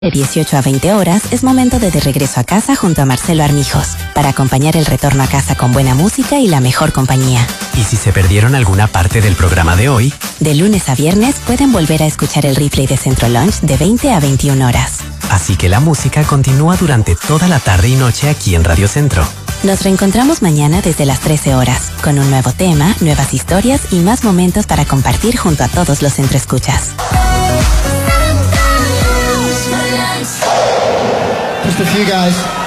De 18 a 20 horas es momento de regreso a casa junto a Marcelo Armijos, para acompañar el retorno a casa con buena música y la mejor compañía. ¿Y si se perdieron alguna parte del programa de hoy? De lunes a viernes pueden volver a escuchar el replay de Centro Lunch de 20 a 21 horas. Así que la música continúa durante toda la tarde y noche aquí en Radio Centro. Nos reencontramos mañana desde las 13 horas, con un nuevo tema, nuevas historias y más momentos para compartir junto a todos los centroescuchas. Just a few guys.